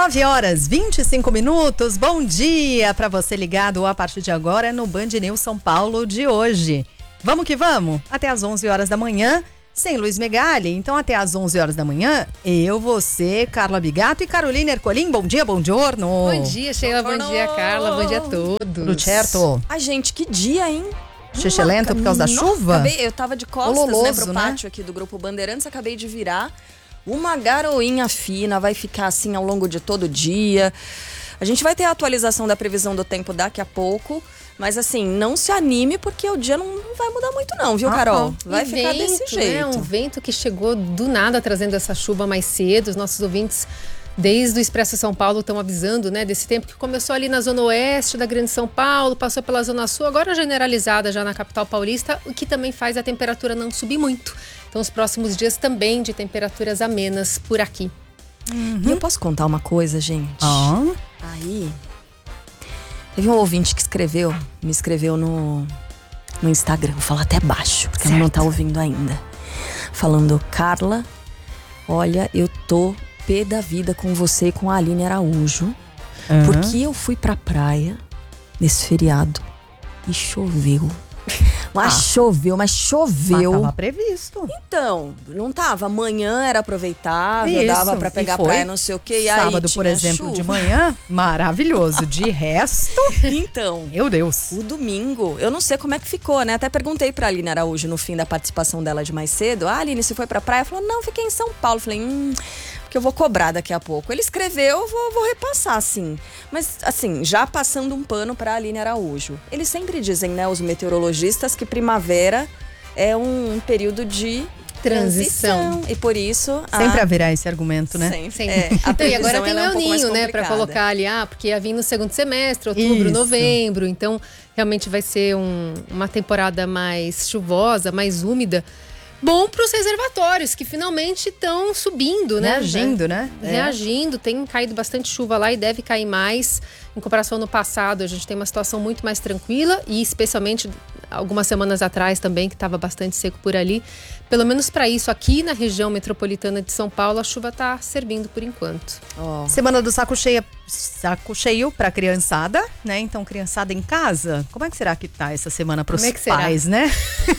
9h25. Bom dia para você ligado a partir de agora no Band News São Paulo de hoje. Vamos que vamos, até às 11 horas da manhã, sem Luiz Megali. Então até às 11 horas da manhã, eu, você, Carla Bigato e Carolina Ercolim. Bom dia, bom giorno. Bom dia, Sheila, bom dia, Carla, bom dia a todos. Tudo certo? Ai, gente, que dia, hein? Xixelento por causa da chuva? Eu tava de costas, pro pátio aqui do Grupo Bandeirantes, acabei de virar. Uma garoinha fina, vai ficar assim ao longo de todo o dia. A gente vai ter a atualização da previsão do tempo daqui a pouco. Mas assim, não se anime porque o dia não vai mudar muito não, viu, Carol? Vai ficar desse jeito. Né? Um vento que chegou do nada trazendo essa chuva mais cedo. Os nossos ouvintes, desde o Expresso São Paulo, estão avisando, né, desse tempo que começou ali na zona oeste da Grande São Paulo, passou pela zona sul, agora generalizada já na capital paulista, o que também faz a temperatura não subir muito. Então, os próximos dias também de temperaturas amenas por aqui. E eu posso contar uma coisa, gente? Aí, teve um ouvinte que me escreveu no Instagram, vou falar até baixo, porque ela não tá ouvindo ainda. Falando, Carla, olha, eu tô pé da vida com você e com a Aline Araújo, porque eu fui pra praia nesse feriado e choveu. Mas choveu. Mas tava previsto. Então, não tava. Amanhã era aproveitável, dava pra pegar praia, não sei o quê. E sábado, aí, por exemplo, chuva. De manhã, maravilhoso. De resto, então, meu Deus. O domingo, eu não sei como é que ficou, né? Até perguntei pra Aline Araújo no fim da participação dela de mais cedo. Aline, você foi pra praia? Ela falou, não, fiquei em São Paulo. Falei, porque eu vou cobrar daqui a pouco. Ele escreveu, vou repassar, assim. Mas, assim, já passando um pano pra Aline Araújo. Eles sempre dizem, né, os meteorologistas, que primavera é um período de transição. E por isso... Sempre haverá esse argumento, né? Sempre. E agora tem o Ninho, né, pra colocar ali, porque ia vir no segundo semestre, outubro, novembro. Então, realmente vai ser uma temporada mais chuvosa, mais úmida. Bom para os reservatórios, que finalmente estão subindo, né? Reagindo, né? Reagindo, tem caído bastante chuva lá e deve cair mais. Em comparação ao ano passado, a gente tem uma situação muito mais tranquila e especialmente algumas semanas atrás também, que estava bastante seco por ali. Pelo menos para isso, aqui na região metropolitana de São Paulo, a chuva está servindo por enquanto. Semana do saco cheio para criançada, né? Então, criançada em casa, como é que será que tá essa semana para os pais, né?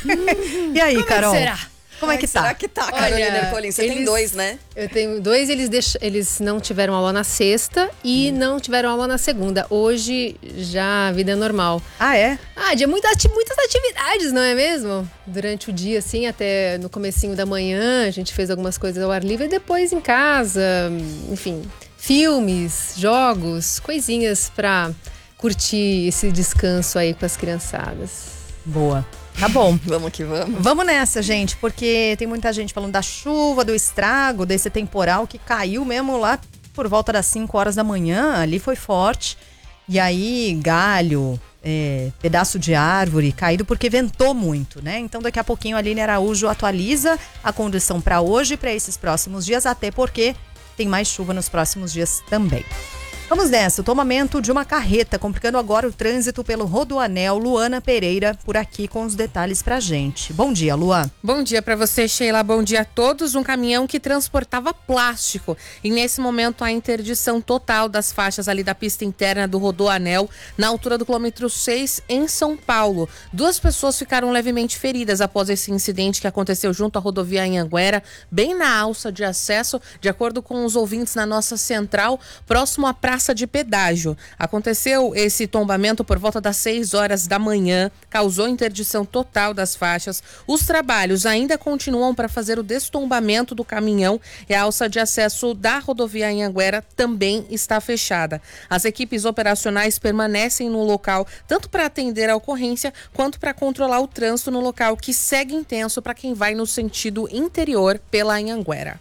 E aí, Carol? Como é que será? Como é que tá? Será que tá, Carolina Ercolim? Você tem dois, né? Eu tenho dois, eles não tiveram aula na sexta e não tiveram aula na segunda. Hoje, já a vida é normal. Ah, é? Muitas atividades, não é mesmo? Durante o dia, assim, até no comecinho da manhã, a gente fez algumas coisas ao ar livre e depois em casa, enfim, filmes, jogos, coisinhas pra curtir esse descanso aí com as criançadas. Boa. Tá bom. Vamos que vamos. Vamos nessa, gente, porque tem muita gente falando da chuva, do estrago, desse temporal que caiu mesmo lá por volta das 5 horas da manhã, ali foi forte. E aí, galho, pedaço de árvore caído porque ventou muito, né? Então, daqui a pouquinho a Aline Araújo atualiza a condição para hoje e para esses próximos dias, até porque tem mais chuva nos próximos dias também. Vamos nessa, o tomamento de uma carreta, complicando agora o trânsito pelo Rodoanel. Luana Pereira por aqui com os detalhes pra gente. Bom dia, Luan. Bom dia pra você, Sheila. Bom dia a todos. Um caminhão que transportava plástico. E nesse momento a interdição total das faixas ali da pista interna do Rodoanel, na altura do quilômetro 6, em São Paulo. 2 pessoas ficaram levemente feridas após esse incidente que aconteceu junto à rodovia Anhanguera, bem na alça de acesso, de acordo com os ouvintes na nossa central, próximo à praça de pedágio. Aconteceu esse tombamento por volta das 6 horas da manhã, causou interdição total das faixas. Os trabalhos ainda continuam para fazer o destombamento do caminhão e a alça de acesso da rodovia Anhanguera também está fechada. As equipes operacionais permanecem no local, tanto para atender a ocorrência quanto para controlar o trânsito no local, que segue intenso para quem vai no sentido interior pela Anhanguera.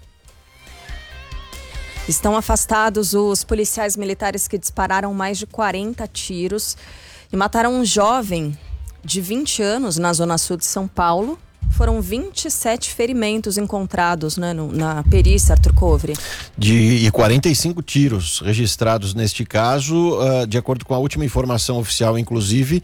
Estão afastados os policiais militares que dispararam mais de 40 tiros e mataram um jovem de 20 anos na zona sul de São Paulo. foram 27 ferimentos encontrados, né, na perícia, Arthur Covre. E 45 tiros registrados neste caso, de acordo com a última informação oficial, inclusive,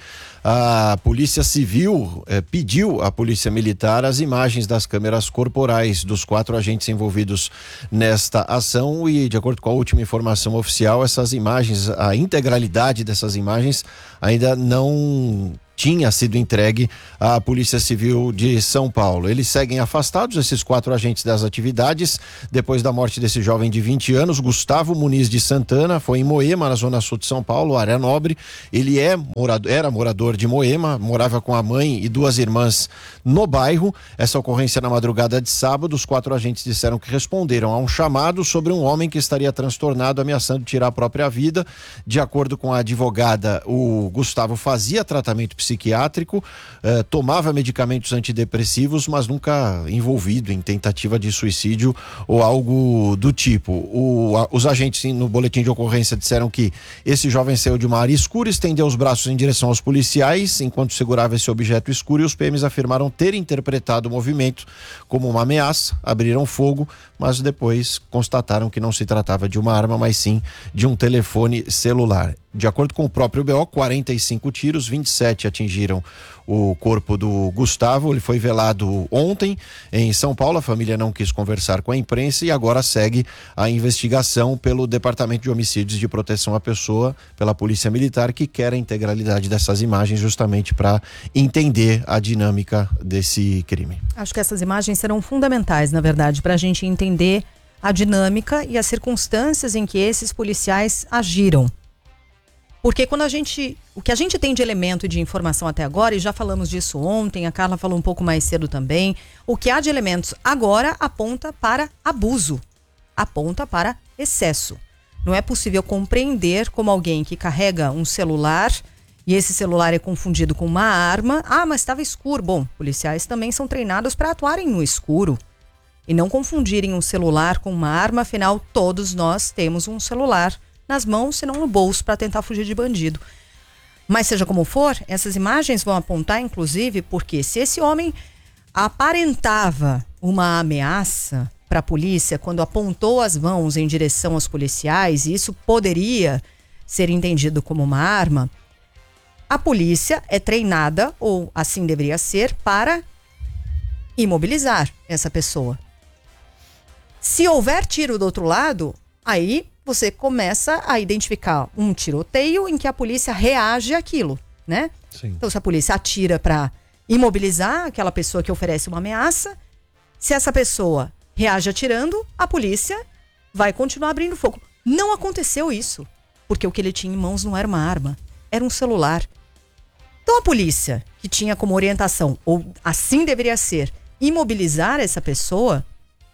a Polícia Civil pediu à Polícia Militar as imagens das câmeras corporais dos 4 agentes envolvidos nesta ação e, de acordo com a última informação oficial, essas imagens, a integralidade dessas imagens ainda não tinha sido entregue à Polícia Civil de São Paulo. Eles seguem afastados, esses 4 agentes, das atividades, depois da morte desse jovem de 20 anos, Gustavo Muniz de Santana, foi em Moema, na zona sul de São Paulo, área nobre. Ele era morador de Moema, morava com a mãe e 2 irmãs no bairro. Essa ocorrência na madrugada de sábado, os 4 agentes disseram que responderam a um chamado sobre um homem que estaria transtornado, ameaçando tirar a própria vida. De acordo com a advogada, o Gustavo fazia tratamento psiquiátrico, tomava medicamentos antidepressivos, mas nunca envolvido em tentativa de suicídio ou algo do tipo. Os agentes no boletim de ocorrência disseram que esse jovem saiu de uma área escura, estendeu os braços em direção aos policiais enquanto segurava esse objeto escuro, e os PMs afirmaram ter interpretado o movimento como uma ameaça, abriram fogo, mas depois constataram que não se tratava de uma arma, mas sim de um telefone celular. De acordo com o próprio BO, 45 tiros, 27 atingiram o corpo do Gustavo. Ele foi velado ontem em São Paulo. A família não quis conversar com a imprensa e agora segue a investigação pelo Departamento de Homicídios e de Proteção à Pessoa, pela Polícia Militar, que quer a integralidade dessas imagens justamente para entender a dinâmica desse crime. Acho que essas imagens serão fundamentais, na verdade, para a gente entender a dinâmica e as circunstâncias em que esses policiais agiram. Porque o que a gente tem de elemento e de informação até agora, e já falamos disso ontem, a Carla falou um pouco mais cedo também, o que há de elementos agora aponta para abuso, aponta para excesso. Não é possível compreender como alguém que carrega um celular e esse celular é confundido com uma arma. Ah, mas estava escuro. Bom, policiais também são treinados para atuarem no escuro e não confundirem um celular com uma arma, afinal todos nós temos um celular nas mãos, se não no bolso, para tentar fugir de bandido. Mas seja como for, essas imagens vão apontar, inclusive, porque se esse homem aparentava uma ameaça para a polícia quando apontou as mãos em direção aos policiais, e isso poderia ser entendido como uma arma, a polícia é treinada, ou assim deveria ser, para imobilizar essa pessoa. Se houver tiro do outro lado, aí você começa a identificar um tiroteio em que a polícia reage àquilo, né? Sim. Então, se a polícia atira para imobilizar aquela pessoa que oferece uma ameaça, se essa pessoa reage atirando, a polícia vai continuar abrindo fogo. Não aconteceu isso, porque o que ele tinha em mãos não era uma arma, era um celular. Então, a polícia, que tinha como orientação, ou assim deveria ser, imobilizar essa pessoa,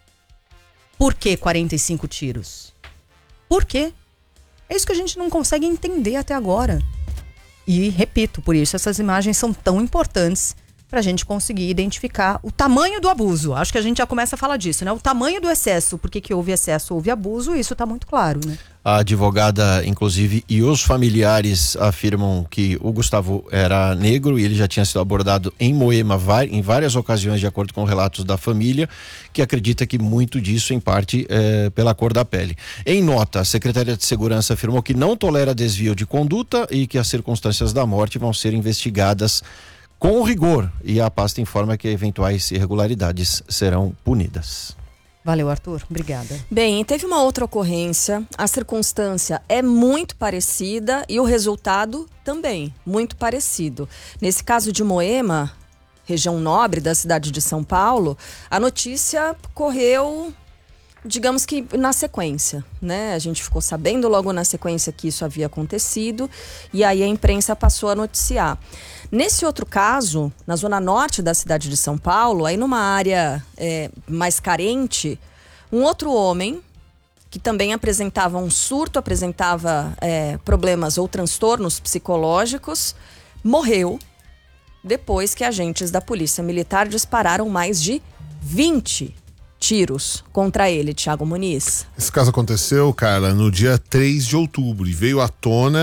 por que 45 tiros? Por quê? É isso que a gente não consegue entender até agora. E, repito, por isso essas imagens são tão importantes para a gente conseguir identificar o tamanho do abuso. Acho que a gente já começa a falar disso, né? O tamanho do excesso, porque que houve excesso, houve abuso, isso está muito claro, né? A advogada, inclusive, e os familiares afirmam que o Gustavo era negro e ele já tinha sido abordado em Moema em várias ocasiões, de acordo com relatos da família, que acredita que muito disso, em parte, é pela cor da pele. Em nota, a Secretaria de Segurança afirmou que não tolera desvio de conduta e que as circunstâncias da morte vão ser investigadas com rigor, e a pasta informa que eventuais irregularidades serão punidas. Valeu, Arthur. Obrigada. Bem, teve uma outra ocorrência, a circunstância é muito parecida e o resultado também muito parecido. Nesse caso de Moema, região nobre da cidade de São Paulo, a notícia correu, digamos que na sequência, né? A gente ficou sabendo logo na sequência que isso havia acontecido e aí a imprensa passou a noticiar. Nesse outro caso, na zona norte da cidade de São Paulo, aí numa área mais carente, um outro homem que também apresentava um surto, apresentava problemas ou transtornos psicológicos, morreu depois que agentes da Polícia Militar dispararam mais de 20 tiros contra ele, Thiago Muniz. Esse caso aconteceu, Carla, no dia 3 de outubro e veio à tona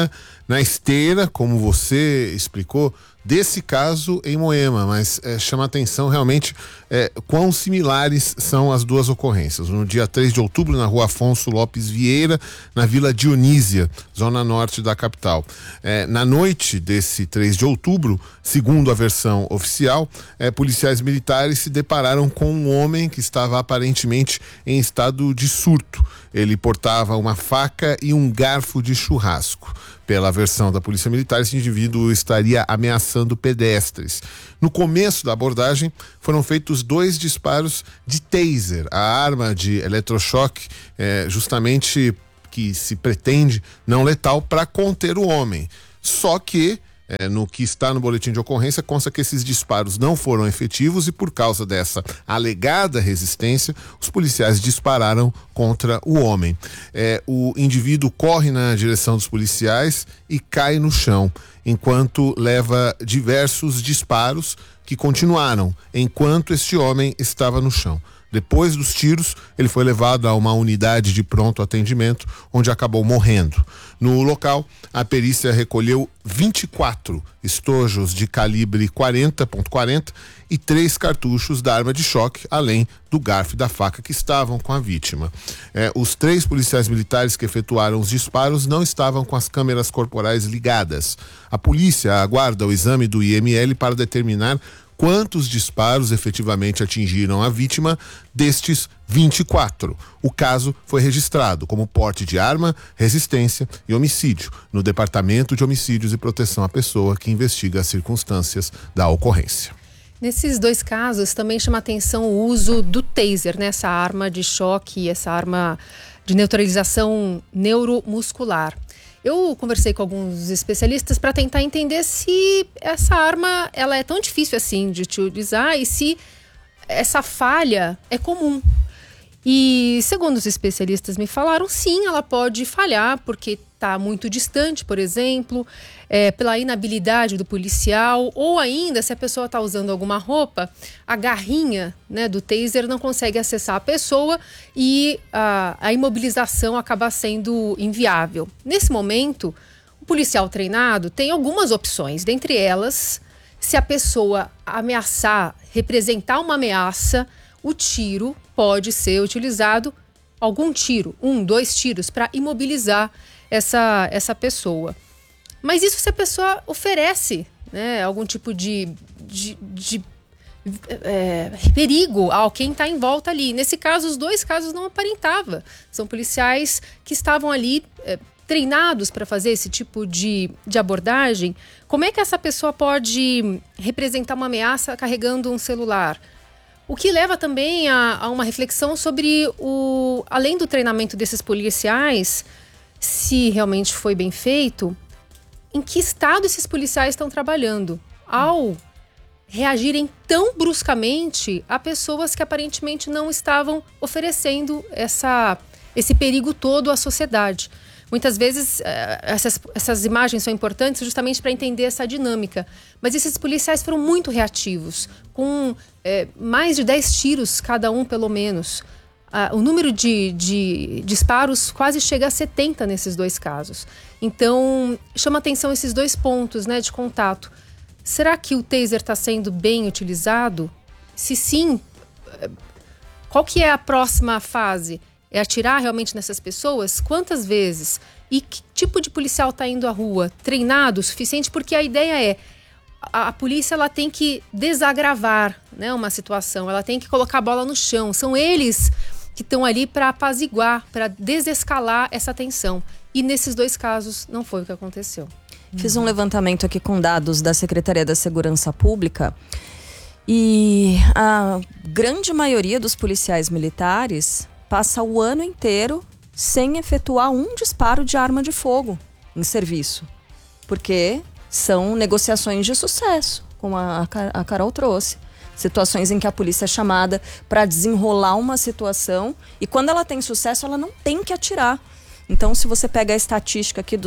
na esteira, como você explicou, desse caso em Moema, mas chama atenção realmente quão similares são as duas ocorrências. No dia 3 de outubro, na rua Afonso Lopes Vieira, na Vila Dionísia, zona norte da capital. Na noite desse 3 de outubro, segundo a versão oficial, policiais militares se depararam com um homem que estava aparentemente em estado de surto. Ele portava uma faca e um garfo de churrasco. Pela versão da Polícia Militar, esse indivíduo estaria ameaçando pedestres. No começo da abordagem, foram feitos 2 disparos de taser, a arma de eletrochoque, justamente que se pretende não letal, para conter o homem. Só que no que está no boletim de ocorrência, consta que esses disparos não foram efetivos e, por causa dessa alegada resistência, os policiais dispararam contra o homem. O indivíduo corre na direção dos policiais e cai no chão, enquanto leva diversos disparos que continuaram enquanto este homem estava no chão. Depois dos tiros, ele foi levado a uma unidade de pronto atendimento, onde acabou morrendo. No local, a perícia recolheu 24 estojos de calibre 40.40 e 3 cartuchos da arma de choque, além do garfo e da faca que estavam com a vítima. Os 3 policiais militares que efetuaram os disparos não estavam com as câmeras corporais ligadas. A polícia aguarda o exame do IML para determinar quantos disparos efetivamente atingiram a vítima destes 24. O caso foi registrado como porte de arma, resistência e homicídio no Departamento de Homicídios e Proteção à Pessoa, que investiga as circunstâncias da ocorrência. Nesses 2 casos também chama atenção o uso do taser, né? Essa arma de choque, essa arma de neutralização neuromuscular. Eu conversei com alguns especialistas para tentar entender se essa arma ela é tão difícil assim de utilizar e se essa falha é comum. E segundo os especialistas me falaram, sim, ela pode falhar porque está muito distante, por exemplo, pela inabilidade do policial, ou ainda se a pessoa está usando alguma roupa, a garrinha, né, do taser não consegue acessar a pessoa e a imobilização acaba sendo inviável. Nesse momento, o policial treinado tem algumas opções, dentre elas, se a pessoa ameaçar, representar uma ameaça, o tiro pode ser utilizado, algum tiro, 1, 2 tiros, para imobilizar essa pessoa. Mas isso se a pessoa oferece, né, algum tipo de perigo a quem está em volta ali. Nesse caso, os 2 casos não aparentava. São policiais que estavam ali treinados para fazer esse tipo de abordagem. Como é que essa pessoa pode representar uma ameaça carregando um celular? O que leva também a uma reflexão sobre além do treinamento desses policiais, se realmente foi bem feito, em que estado esses policiais estão trabalhando ao reagirem tão bruscamente a pessoas que aparentemente não estavam oferecendo esse perigo todo à sociedade. Muitas vezes essas imagens são importantes justamente para entender essa dinâmica. Mas esses policiais foram muito reativos, com mais de 10 tiros cada um, pelo menos. O número de disparos quase chega a 70 nesses 2 casos. Então, chama atenção esses 2 pontos, né, de contato. Será que o taser está sendo bem utilizado? Se sim, qual que é a próxima fase? É atirar realmente nessas pessoas? Quantas vezes? E que tipo de policial está indo à rua? Treinado o suficiente? Porque a ideia é a polícia ela tem que desagravar, né, uma situação, ela tem que colocar a bola no chão. São eles que estão ali para apaziguar, para desescalar essa tensão. E nesses 2 casos não foi o que aconteceu. Fiz um levantamento aqui com dados da Secretaria da Segurança Pública e a grande maioria dos policiais militares passa o ano inteiro sem efetuar um disparo de arma de fogo em serviço. Porque são negociações de sucesso, como a Carol trouxe. Situações em que a polícia é chamada para desenrolar uma situação e quando ela tem sucesso, ela não tem que atirar. Então, se você pega a estatística aqui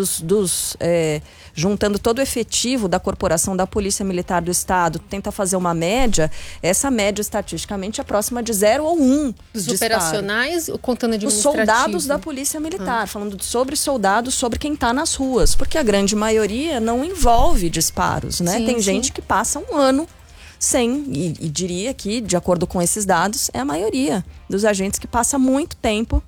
juntando todo o efetivo da corporação da Polícia Militar do Estado, tenta fazer uma média, essa média estatisticamente é próxima de 0 ou 1 dos operacionais, contando administrativo? Os soldados da Polícia Militar, falando sobre soldados, sobre quem está nas ruas, porque a grande maioria não envolve disparos, né? Tem gente que passa um ano sem, e diria que, de acordo com esses dados, é a maioria dos agentes que passa muito tempo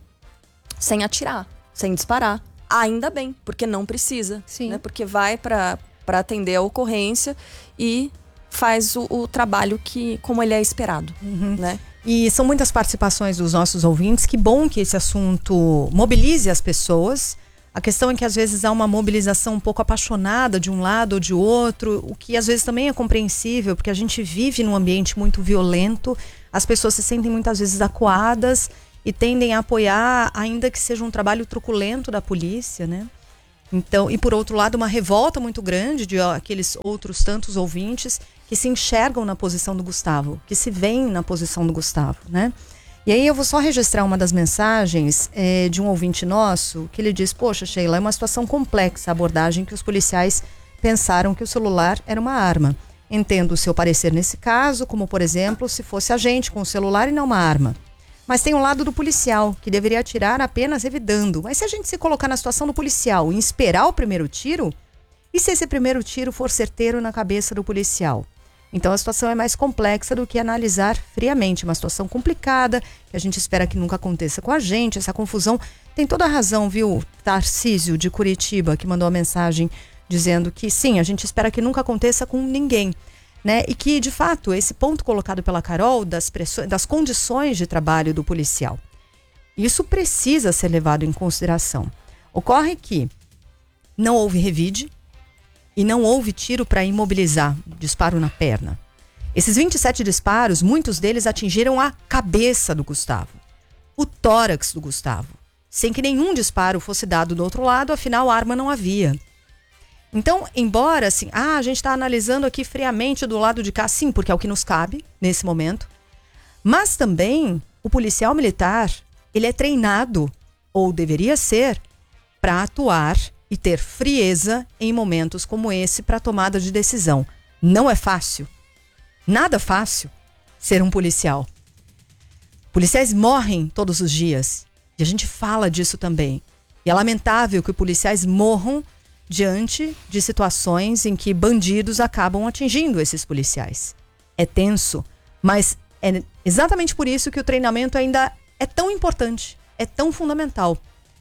sem atirar, sem disparar. Ainda bem, porque não precisa, né? Porque vai para atender a ocorrência e faz o trabalho como ele é esperado, né? E são muitas participações dos nossos ouvintes. Que bom que esse assunto mobilize as pessoas. A questão é que às vezes há uma mobilização um pouco apaixonada de um lado ou de outro, o que às vezes também é compreensível, porque a gente vive num ambiente muito violento, as pessoas se sentem muitas vezes acuadas e tendem a apoiar, ainda que seja um trabalho truculento da polícia, né? Então, e por outro lado, uma revolta muito grande de aqueles outros tantos ouvintes que se enxergam na posição do Gustavo, que se veem na posição do Gustavo, né? E aí eu vou só registrar uma das mensagens de um ouvinte nosso, que ele diz: poxa, Sheila, é uma situação complexa a abordagem que os policiais pensaram que o celular era uma arma. Entendo o seu parecer nesse caso, como por exemplo, se fosse a gente com o celular e não uma arma. Mas tem um lado do policial, que deveria atirar apenas revidando. Mas se a gente se colocar na situação do policial e esperar o primeiro tiro, e se esse primeiro tiro for certeiro na cabeça do policial? Então a situação é mais complexa do que analisar friamente. Uma situação complicada, que a gente espera que nunca aconteça com a gente. Essa confusão tem toda a razão, viu? Tarcísio, de Curitiba, que mandou a mensagem dizendo que sim, a gente espera que nunca aconteça com ninguém, né? E que, de fato, esse ponto colocado pela Carol das condições de trabalho do policial, isso precisa ser levado em consideração. Ocorre que não houve revide e não houve tiro para imobilizar, disparo na perna. Esses 27 disparos, muitos deles atingiram a cabeça do Gustavo, o tórax do Gustavo, sem que nenhum disparo fosse dado do outro lado, afinal a arma não havia. Então, embora assim, a gente está analisando aqui friamente do lado de cá, sim, porque é o que nos cabe nesse momento, mas também o policial militar, ele é treinado, ou deveria ser, para atuar e ter frieza em momentos como esse para tomada de decisão. Não é fácil, nada fácil ser um policial. Policiais morrem todos os dias e a gente fala disso também. E é lamentável que policiais morram diante de situações em que bandidos acabam atingindo esses policiais. É tenso, mas é exatamente por isso que o treinamento ainda é tão importante, é tão fundamental,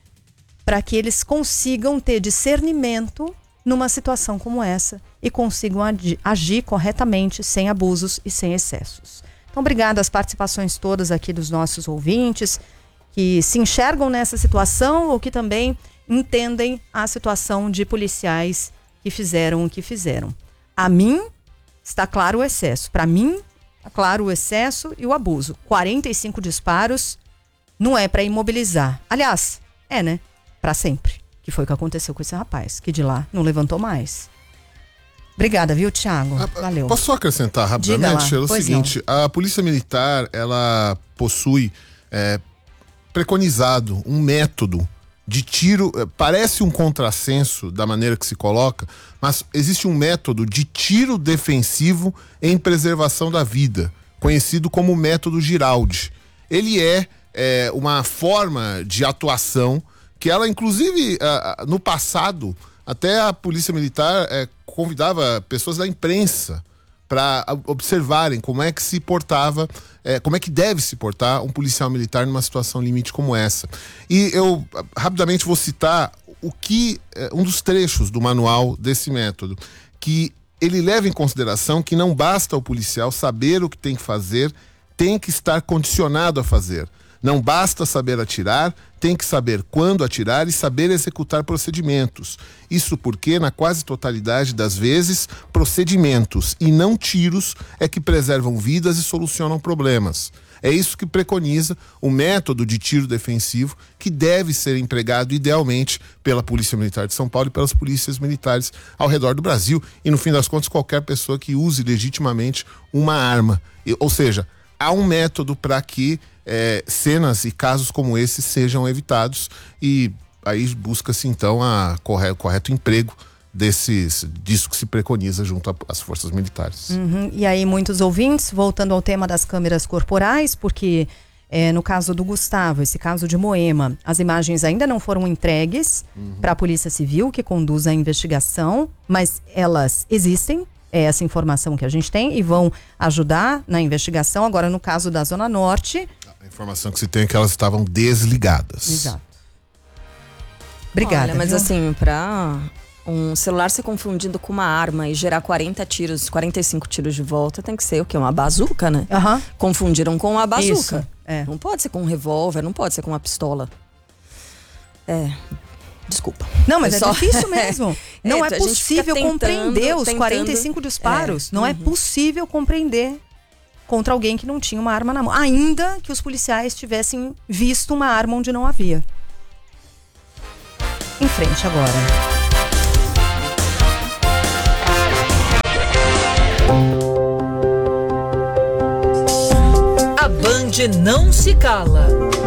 para que eles consigam ter discernimento numa situação como essa e consigam agir corretamente, sem abusos e sem excessos. Então, obrigada às participações todas aqui dos nossos ouvintes que se enxergam nessa situação ou que também entendem a situação de policiais que fizeram o que fizeram. A mim está claro o excesso. Para mim, está claro o excesso e o abuso. 45 disparos não é para imobilizar. Aliás, né? Para sempre. Que foi o que aconteceu com esse rapaz, que de lá não levantou mais. Obrigada, viu, Thiago? Valeu. Posso só acrescentar rapidamente? É o seguinte, a Polícia Militar, ela possui preconizado um método de tiro, parece um contrassenso da maneira que se coloca, mas existe um método de tiro defensivo em preservação da vida, conhecido como método Giraldi. Ele é uma forma de atuação que ela, inclusive, no passado, até a Polícia Militar convidava pessoas da imprensa para observarem como é que se portava, como é que deve se portar um policial militar numa situação limite como essa. E eu rapidamente vou citar um dos trechos do manual desse método, que ele leva em consideração que não basta o policial saber o que tem que fazer, tem que estar condicionado a fazer. Não basta saber atirar, tem que saber quando atirar e saber executar procedimentos. Isso porque, na quase totalidade das vezes, procedimentos e não tiros é que preservam vidas e solucionam problemas. É isso que preconiza o método de tiro defensivo, que deve ser empregado idealmente pela Polícia Militar de São Paulo e pelas polícias militares ao redor do Brasil. E, no fim das contas, qualquer pessoa que use legitimamente uma arma. Ou seja, há um método para que cenas e casos como esse sejam evitados, e aí busca-se então o correto emprego disso que se preconiza junto às forças militares. E aí muitos ouvintes, voltando ao tema das câmeras corporais, porque no caso do Gustavo, esse caso de Moema, as imagens ainda não foram entregues para a Polícia Civil, que conduz a investigação, mas elas existem, é essa informação que a gente tem, e vão ajudar na investigação. Agora, no caso da Zona Norte... A informação que se tem é que elas estavam desligadas. Exato. Obrigada. Olha, mas viu? assim, para um celular ser confundido com uma arma e gerar 45 tiros de volta, tem que ser o quê? Uma bazuca, né? Confundiram com uma bazuca. Isso, Não pode ser com um revólver, não pode ser com uma pistola. Desculpa. Não, mas é difícil mesmo. Não é a gente possível fica compreender os tentando. 45 disparos. Não é possível compreender contra alguém que não tinha uma arma na mão. Ainda que os policiais tivessem visto uma arma onde não havia. Em frente agora. A Band não se cala.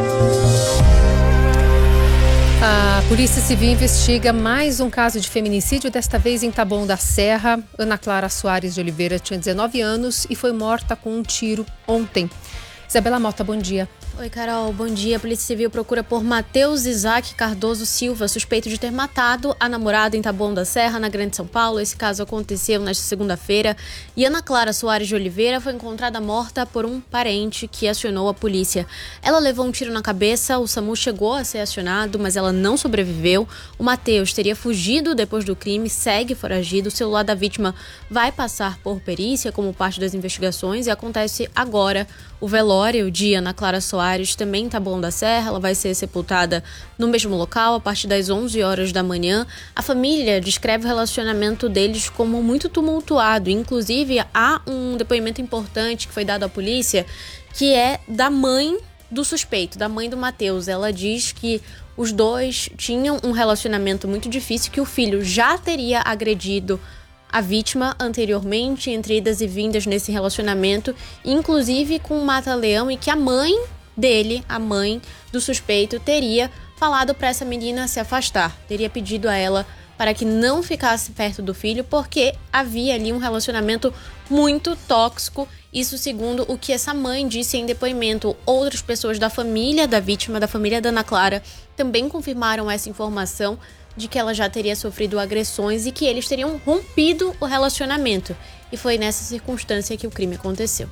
A Polícia Civil investiga mais um caso de feminicídio, desta vez em Taboão da Serra. Ana Clara Soares de Oliveira tinha 19 anos e foi morta com um tiro ontem. Isabela Mota, bom dia. Oi, Carol, bom dia. A Polícia Civil procura por Matheus Isaac Cardoso Silva, suspeito de ter matado a namorada em Taboão da Serra, na Grande São Paulo. Esse caso aconteceu nesta segunda-feira. E Ana Clara Soares de Oliveira foi encontrada morta por um parente que acionou a polícia. Ela levou um tiro na cabeça, o SAMU chegou a ser acionado, mas ela não sobreviveu. O Matheus teria fugido depois do crime, segue foragido. O celular da vítima vai passar por perícia como parte das investigações e acontece agora o velório de Ana Clara Soares, também em Taboão da Serra. Ela vai ser sepultada no mesmo local a partir das 11 horas da manhã. A família descreve o relacionamento deles como muito tumultuado. Inclusive, há um depoimento importante que foi dado à polícia, que é da mãe do suspeito, da mãe do Matheus. Ela diz que os dois tinham um relacionamento muito difícil, que o filho já teria agredido a vítima anteriormente, entre idas e vindas nesse relacionamento, inclusive com um mata-leão, e que a mãe dele, a mãe do suspeito, teria falado para essa menina se afastar, teria pedido a ela para que não ficasse perto do filho, porque havia ali um relacionamento muito tóxico. Isso segundo o que essa mãe disse em depoimento. Outras pessoas da família da vítima, da família da Ana Clara, também confirmaram essa informação de que ela já teria sofrido agressões e que eles teriam rompido o relacionamento. E foi nessa circunstância que o crime aconteceu.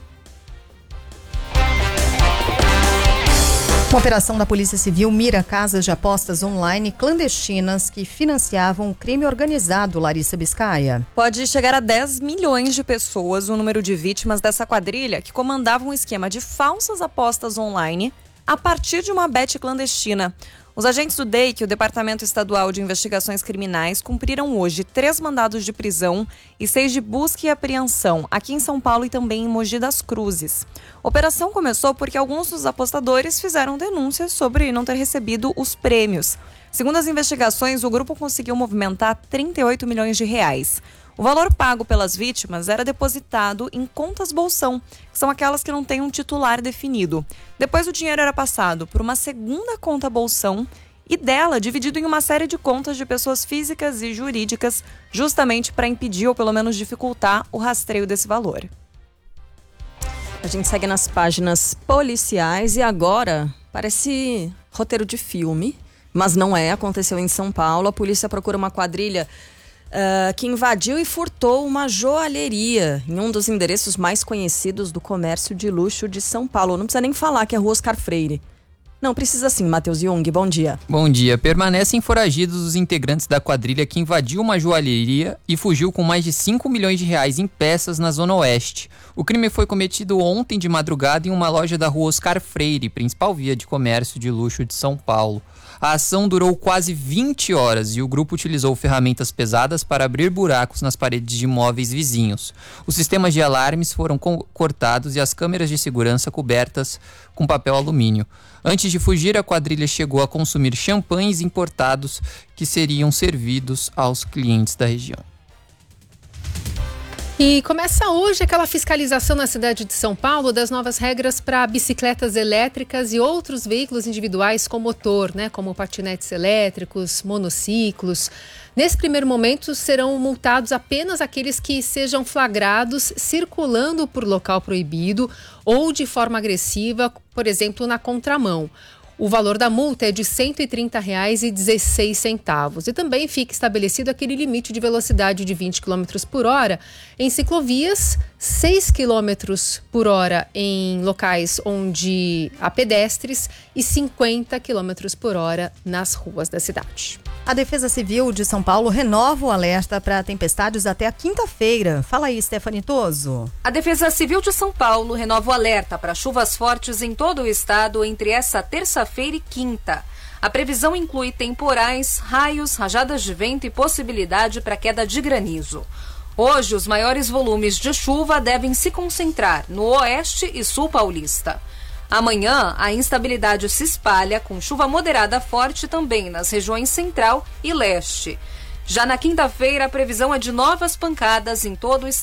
Uma operação da Polícia Civil mira casas de apostas online clandestinas que financiavam o crime organizado, Larissa Biscaia. Pode chegar a 10 milhões de pessoas o número de vítimas dessa quadrilha que comandava um esquema de falsas apostas online a partir de uma bet clandestina. Os agentes do DEIC, o Departamento Estadual de Investigações Criminais, cumpriram hoje 3 mandados de prisão e 6 de busca e apreensão aqui em São Paulo e também em Mogi das Cruzes. A operação começou porque alguns dos apostadores fizeram denúncias sobre não ter recebido os prêmios. Segundo as investigações, o grupo conseguiu movimentar 38 milhões de reais. O valor pago pelas vítimas era depositado em contas bolsão, que são aquelas que não têm um titular definido. Depois o dinheiro era passado por uma segunda conta bolsão e dela dividido em uma série de contas de pessoas físicas e jurídicas, justamente para impedir ou pelo menos dificultar o rastreio desse valor. A gente segue nas páginas policiais e agora parece roteiro de filme, mas não é. Aconteceu em São Paulo. A polícia procura uma quadrilha que invadiu e furtou uma joalheria em um dos endereços mais conhecidos do comércio de luxo de São Paulo. Não precisa nem falar que é Rua Oscar Freire. Não, precisa sim, Matheus Jung, bom dia. Bom dia. Permanecem foragidos os integrantes da quadrilha que invadiu uma joalheria e fugiu com mais de 5 milhões de reais em peças na Zona Oeste. O crime foi cometido ontem de madrugada em uma loja da Rua Oscar Freire, principal via de comércio de luxo de São Paulo. A ação durou quase 20 horas e o grupo utilizou ferramentas pesadas para abrir buracos nas paredes de imóveis vizinhos. Os sistemas de alarmes foram cortados e as câmeras de segurança cobertas com papel alumínio. Antes de fugir, a quadrilha chegou a consumir champanhes importados que seriam servidos aos clientes da região. E começa hoje aquela fiscalização na cidade de São Paulo das novas regras para bicicletas elétricas e outros veículos individuais com motor, né, como patinetes elétricos, monociclos. Nesse primeiro momento, serão multados apenas aqueles que sejam flagrados circulando por local proibido ou de forma agressiva, por exemplo, na contramão. O valor da multa é de R$ 130,16. E também fica estabelecido aquele limite de velocidade de 20 km por hora em ciclovias, 6 km por hora em locais onde há pedestres e 50 km por hora nas ruas da cidade. A Defesa Civil de São Paulo renova o alerta para tempestades até a quinta-feira. Fala aí, Stephanie Toso. A Defesa Civil de São Paulo renova o alerta para chuvas fortes em todo o estado entre essa terça-feira e quinta. A previsão inclui temporais, raios, rajadas de vento e possibilidade para queda de granizo. Hoje, os maiores volumes de chuva devem se concentrar no oeste e sul paulista. Amanhã, a instabilidade se espalha com chuva moderada forte também nas regiões central e leste. Já na quinta-feira, a previsão é de novas pancadas em todo o estado.